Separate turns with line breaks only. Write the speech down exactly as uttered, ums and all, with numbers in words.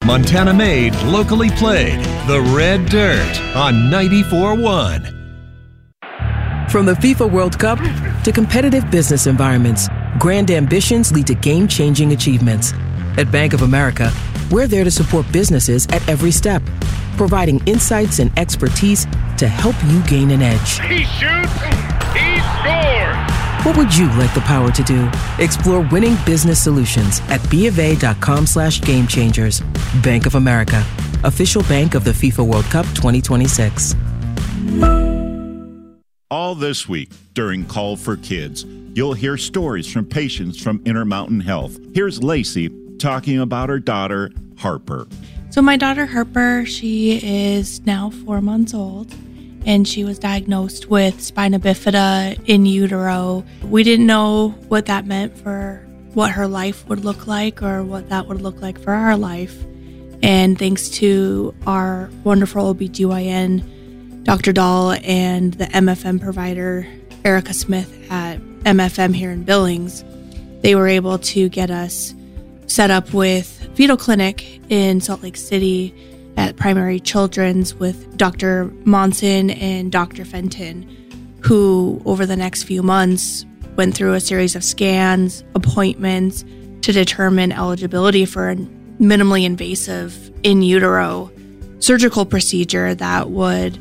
Montana made, locally played. The Red Dirt on ninety-four point one.
From the FIFA World Cup to competitive business environments, grand ambitions lead to game-changing achievements. At Bank of America, we're there to support businesses at every step, providing insights and expertise to help you gain an edge.
He shoots, he scores!
What would you like the power to do? Explore winning business solutions at BofA.com slash game changers. Bank of America, official bank of the FIFA World Cup twenty twenty-six.
All this week during Call for Kids, you'll hear stories from patients from Intermountain Health. Here's Lacey talking about her daughter, Harper.
So my daughter, Harper, she is now four months old, and she was diagnosed with spina bifida in utero. We didn't know what that meant for what her life would look like or what that would look like for our life. And thanks to our wonderful O B G Y N, Doctor Dahl, and the M F M provider, Erica Smith at M F M here in Billings, they were able to get us set up with Fetal Clinic in Salt Lake City at Primary Children's with Doctor Monson and Doctor Fenton, who over the next few months went through a series of scans, appointments to determine eligibility for a minimally invasive in utero surgical procedure that would